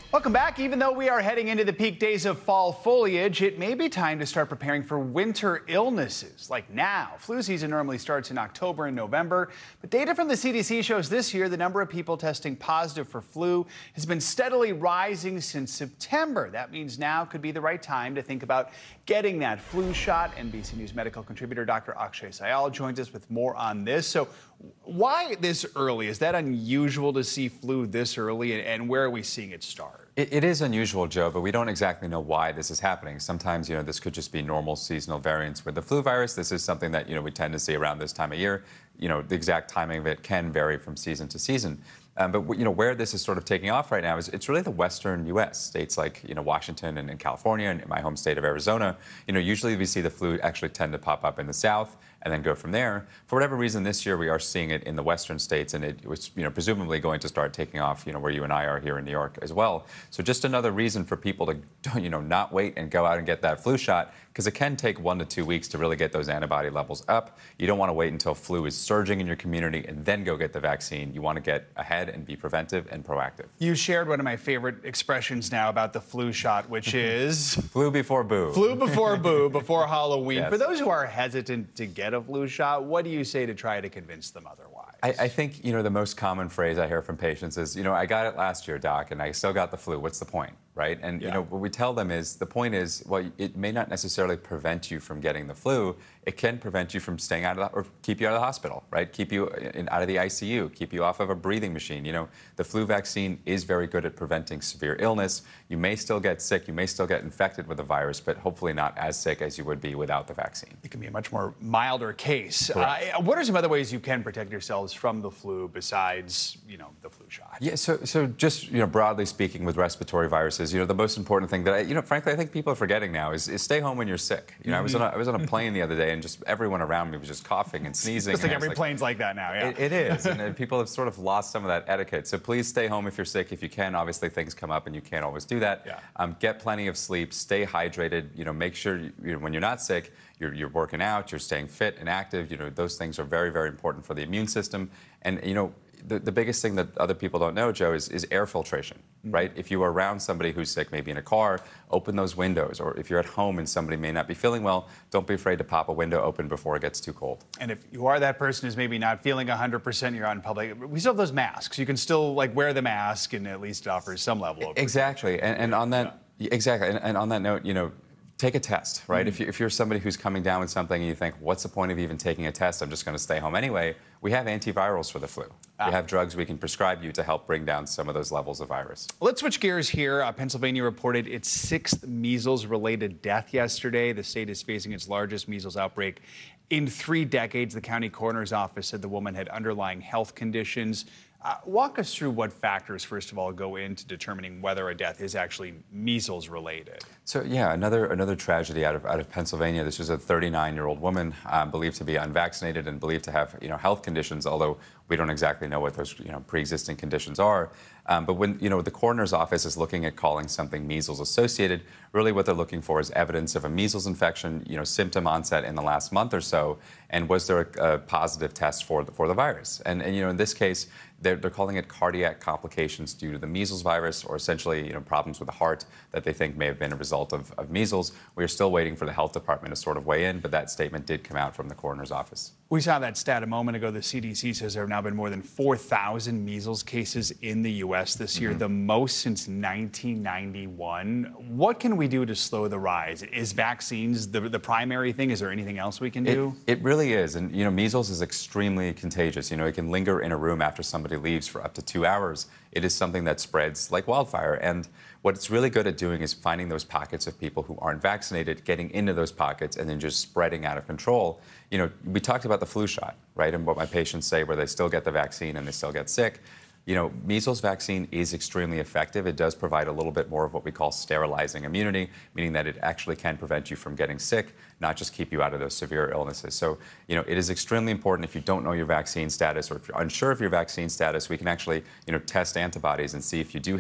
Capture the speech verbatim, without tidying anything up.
Welcome back. Even though we are heading into the peak days of fall foliage, it may be time to start preparing for winter illnesses. Like now, flu season normally starts in October and November, but data from the C D C shows this year the number of people testing positive for flu has been steadily rising since September. That means now could be the right time to think about getting that flu shot. N B C News medical contributor Doctor Akshay Syal joins us with more on this. So why this early? Is that unusual to see flu this early, and where are we seeing it start? It, it is unusual, Joe, but we don't exactly know why this is happening. Sometimes, you know, this could just be normal seasonal variants with the flu virus. This is something that, you know, we tend to see around this time of year. You know, the exact timing of it can vary from season to season. Um, but, you know, where this is sort of taking off right now is it's really the western U S States like, you know, Washington and, and California and my home state of Arizona. You know, usually we see the flu actually tend to pop up in the south and then go from there. For whatever reason, this year we are seeing it in the western states, and it was, you know, presumably going to start taking off, you know, where you and I are here in New York as well. So just another reason for people to, you know, not wait and go out and get that flu shot, because it can take one to two weeks to really get those antibody levels up. You don't want to wait until flu is surging in your community and then go get the vaccine. You want to get ahead and be preventive and proactive. You shared one of my favorite expressions now about the flu shot, which is... Flu before boo. Flu before boo, before Halloween. Yes. For those who are hesitant to get a flu shot, what do you say to try to convince them otherwise? I, I think, you know, the most common phrase I hear from patients is, you know, I got it last year, doc, and I still got the flu. What's the point, right? And, yeah. you know, what we tell them is the point is, well, it may not necessarily prevent you from getting the flu. It can prevent you from staying out of the, or keep you out of the hospital, right? Keep you in, out of the I C U, keep you off of a breathing machine. You know, the flu vaccine is very good at preventing severe illness. You may still get sick, you may still get infected with the virus, but hopefully not as sick as you would be without the vaccine. It can be a much more milder case. Uh, what are some other ways you can protect yourselves from the flu besides, you know, the flu shot? Yeah, so so just, you know, broadly speaking with respiratory viruses, you know, the most important thing that, I, you know, frankly, I think people are forgetting now is, is stay home when you're sick. You know, mm-hmm. I was on a, I was on a plane the other day, and just everyone around me was just coughing and sneezing. It's like and every like, plane's like that now, yeah. It, it is, and uh, people have sort of lost some of that etiquette. So please stay home if you're sick. If you can, obviously things come up and you can't always do that. Yeah. Um, get plenty of sleep, stay hydrated, you know, make sure you, you know, when you're not sick, you're, you're working out, you're staying fit and active. You know, those things are very, very important for the immune system. And, you know, The, the biggest thing that other people don't know, Joe, is, is air filtration, mm-hmm. right? If you are around somebody who's sick, maybe in a car, open those windows. Or if you're at home and somebody may not be feeling well, don't be afraid to pop a window open before it gets too cold. And if you are that person who's maybe not feeling one hundred percent, you're out in public, we still have those masks. You can still, like, wear the mask, and at least it offers some level of... Exactly. And, and on that, yeah. exactly. And, and on that note, you know, take a test, right? Mm-hmm. If, you, if you're somebody who's coming down with something and you think, what's the point of even taking a test? I'm just going to stay home anyway. We have antivirals for the flu. Ah. We have drugs we can prescribe you to help bring down some of those levels of virus. Let's switch gears here. Uh, Pennsylvania reported its sixth measles-related death yesterday. The state is facing its largest measles outbreak in three decades. The county coroner's office said the woman had underlying health conditions. Uh, walk us through what factors, first of all, go into determining whether a death is actually measles-related. So, yeah, another another tragedy out of out of Pennsylvania. This was a thirty-nine-year-old woman um, believed to be unvaccinated and believed to have, you know, health conditions, although we don't exactly know what those, you know, pre-existing conditions are. Um, but when, you know, the coroner's office is looking at calling something measles-associated, really what they're looking for is evidence of a measles infection, you know, symptom onset in the last month or so, and was there a, a positive test for the, for the virus? And, and, you know, in this case, they're, they're calling it cardiac complications due to the measles virus, or essentially, you know, problems with the heart that they think may have been a result of, of measles. We are still waiting for the health department to sort of weigh in, but that statement did come out from the coroner's office. We saw that stat a moment ago. The C D C says there have now been more than four thousand measles cases in the U S this year, mm-hmm. the most since nineteen ninety-one. What can we do to slow the rise? Is vaccines the, the primary thing? Is there anything else we can do? It, it really is. And, you know, measles is extremely contagious. You know, it can linger in a room after somebody leaves for up to two hours. It is something that spreads like wildfire. And what it's really good at doing is finding those pockets of people who aren't vaccinated, getting into those pockets, and then just spreading out of control. You know, we talked about the flu shot, right? And what my patients say where they still get the vaccine and they still get sick. You know, measles vaccine is extremely effective. It does provide a little bit more of what we call sterilizing immunity, meaning that it actually can prevent you from getting sick, not just keep you out of those severe illnesses. So, you know, it is extremely important. If you don't know your vaccine status, or if you're unsure of your vaccine status, we can actually, you know, test antibodies and see if you do